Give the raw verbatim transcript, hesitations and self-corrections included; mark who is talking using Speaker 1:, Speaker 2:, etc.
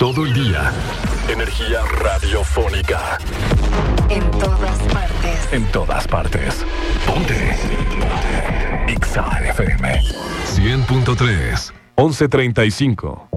Speaker 1: todo el día. Energía radiofónica.
Speaker 2: En todas partes.
Speaker 1: En todas partes. Ponte. Ponte. Exa F M. cien punto tres. once treinta y cinco.